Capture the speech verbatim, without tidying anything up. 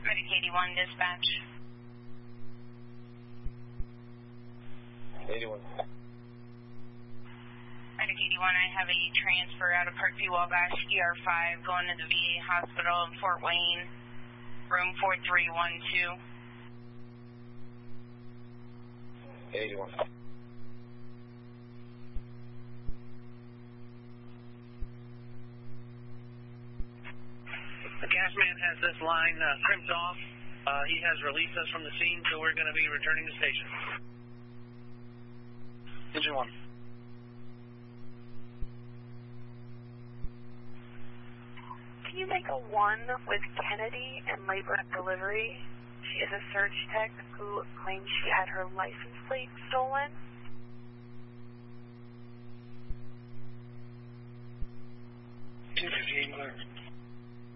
Medic eighty-one, dispatch. eighty-one. Medic eighty-one, I have a transfer out of Parkview Wabash, E R five, going to the V A hospital in Fort Wayne, room four three one two. eighty-one. The gas man has this line uh, crimped off. Uh, he has released us from the scene, so we're going to be returning to station. Engine one. Can you make a one with Kennedy and labor and delivery? She is a surge tech who claims she had her license plate stolen. two fifty-eight clear.